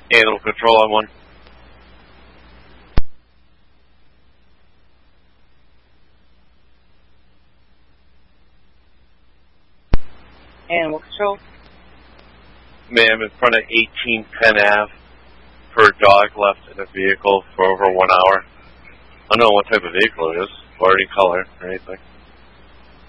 Animal control on one. Animal control. Ma'am, in front of 18 Penn Ave, for a dog left in a vehicle for over 1 hour. I don't know what type of vehicle it is, or any color, or anything.